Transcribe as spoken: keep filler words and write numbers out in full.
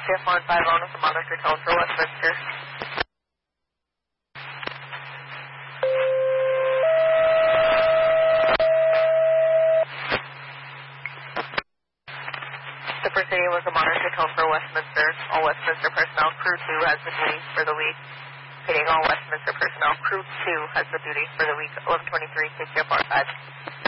K F R five on with the monitor tone for Westminster. The Presidio was a monitor tone for Westminster. All Westminster personnel, crew two has the duty for the week. Pitting all Westminster personnel, crew two has the duty for the week. eleven twenty-three, K F R five.